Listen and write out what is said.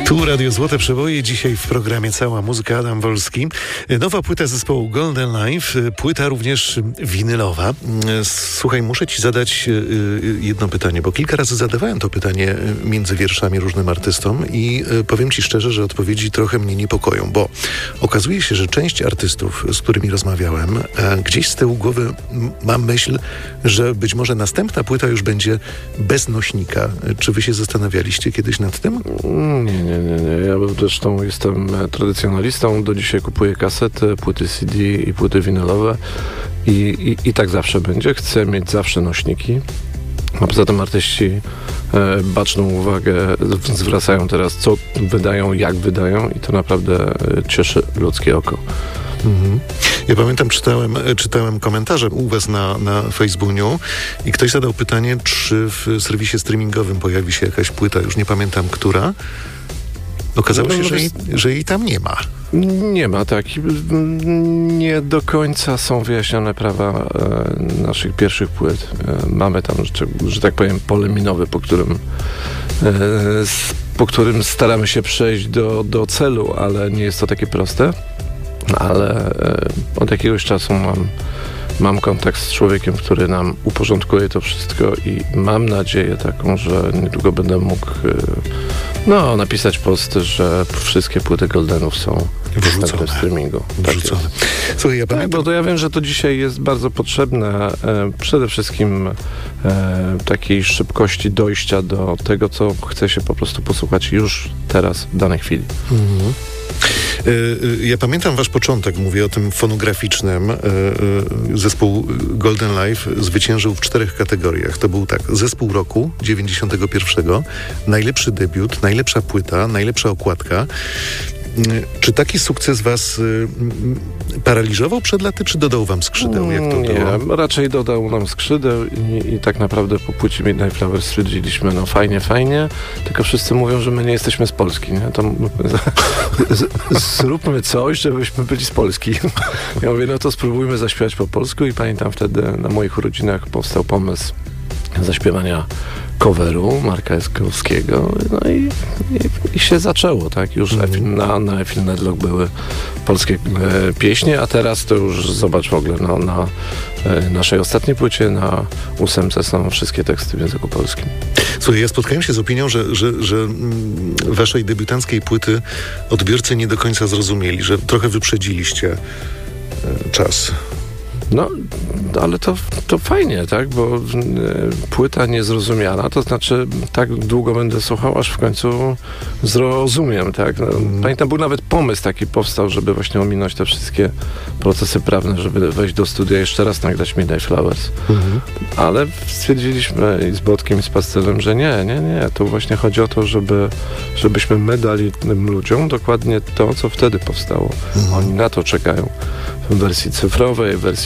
Tu Radio Złote Przeboje, dzisiaj w programie Cała Muzyka, Adam Wolski. Nowa płyta zespołu Golden Life, płyta również winylowa. Słuchaj, muszę ci zadać jedno pytanie, bo kilka razy zadawałem to pytanie między wierszami różnym artystom i powiem ci szczerze, że odpowiedzi trochę mnie niepokoją, bo okazuje się, że część artystów, z którymi rozmawiałem, gdzieś z tyłu głowy mam myśl, że być może następna płyta już będzie bez nośnika. Czy wy się zastanawialiście kiedyś nad tym? Nie. Ja zresztą jestem tradycjonalistą. Do dzisiaj kupuję kasety, płyty CD i płyty winylowe i tak zawsze będzie. Chcę mieć zawsze nośniki. A poza tym artyści baczną uwagę zwracają teraz, co wydają, jak wydają i to naprawdę cieszy ludzkie oko. Mhm. Ja pamiętam, czytałem komentarze u was na Facebooku i ktoś zadał pytanie, czy w serwisie streamingowym pojawi się jakaś płyta, już nie pamiętam która. Okazało się, że jej tam nie ma. Nie ma, tak. Nie do końca są wyjaśnione prawa naszych pierwszych płyt. Mamy tam, że tak powiem, pole minowe, po którym staramy się przejść do celu, ale nie jest to takie proste. Ale od jakiegoś czasu mam kontakt z człowiekiem, który nam uporządkuje to wszystko i mam nadzieję taką, że niedługo będę mógł napisać post, że wszystkie płyty Goldenów są wrzucone w streamingu. Wrzucone. Tak, Słuchaj, ja pamiętam... bo ja wiem, że to dzisiaj jest bardzo potrzebne. Przede wszystkim takiej szybkości dojścia do tego, co chce się po prostu posłuchać już teraz, w danej chwili. Mhm. Ja pamiętam wasz początek, mówię o tym fonograficznym. Zespół Golden Life zwyciężył w 4 kategoriach. To był tak, zespół roku 91, najlepszy debiut, najlepsza płyta, najlepsza okładka. Czy taki sukces was paraliżował przed laty, czy dodał wam skrzydeł? Jak to było? Nie, raczej dodał nam skrzydeł i tak naprawdę po płycie Midnight Flowers stwierdziliśmy, fajnie, tylko wszyscy mówią, że my nie jesteśmy z Polski, nie? To zróbmy coś, żebyśmy byli z Polski. Ja mówię, to spróbujmy zaśpiewać po polsku i pamiętam wtedy na moich urodzinach powstał pomysł zaśpiewania coveru Marka Eskowskiego, i się zaczęło, tak? Już na Eiffel Nedlock były polskie pieśnie, a teraz to już zobacz w ogóle, na naszej ostatniej płycie, na 8 są wszystkie teksty w języku polskim. Słuchaj, ja spotkałem się z opinią, że waszej debiutanckiej płyty odbiorcy nie do końca zrozumieli, że trochę wyprzedziliście czas. Ale to fajnie, tak? Bo płyta niezrozumiana, to znaczy tak długo będę słuchał, aż w końcu zrozumiem, tak? Pamiętam, był nawet pomysł taki powstał, żeby właśnie ominąć te wszystkie procesy prawne, żeby wejść do studia jeszcze raz nagrać Midnight Flowers. Ale stwierdziliśmy i z Bodkiem, i z Pastelem, że nie. To właśnie chodzi o to, żebyśmy my dali tym ludziom dokładnie to, co wtedy powstało. Oni na to czekają. W wersji cyfrowej, w wersji